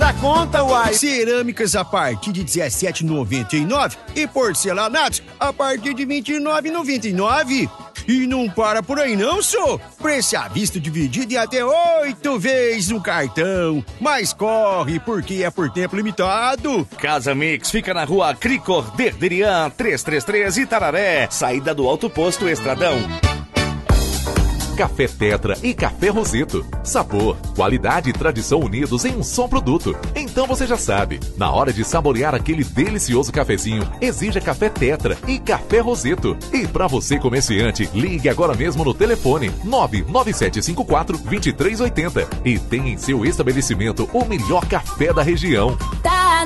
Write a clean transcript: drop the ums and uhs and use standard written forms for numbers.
da conta, uai. Cerâmicas a partir de R$17,99 e porcelanatos a partir de R$29,99. E não para por aí não, só. Preço à vista dividido em até 8 vezes no cartão. Mas corre, porque é por tempo limitado. Casa Mix fica na rua Cricor Derderian 333 Itararé, saída do Alto Posto Estradão. Café Tetra e Café Roseto. Sabor, qualidade e tradição unidos em um só produto. Então você já sabe, na hora de saborear aquele delicioso cafezinho, exija Café Tetra e Café Roseto. E para você comerciante, ligue agora mesmo no telefone 99754-2380 e tenha em seu estabelecimento o melhor café da região. Tá